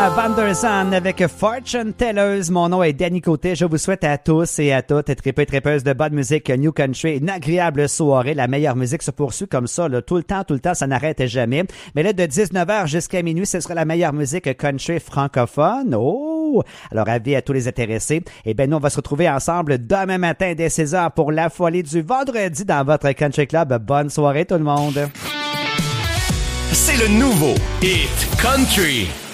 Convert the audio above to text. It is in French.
Van der Zan avec Fortune Tellers. Mon nom est Danny Côté. Je vous souhaite à tous et à toutes, tripeuses de bonne musique New Country, une agréable soirée. La meilleure musique se poursuit comme ça, là, tout le temps, ça n'arrête jamais. Mais là, de 19h jusqu'à minuit, ce sera la meilleure musique country francophone. Oh! Alors, avis à tous les intéressés. Eh bien, nous, on va se retrouver ensemble demain matin dès 16h pour la folie du vendredi dans votre Country Club. Bonne soirée, tout le monde. C'est le nouveau Hit Country.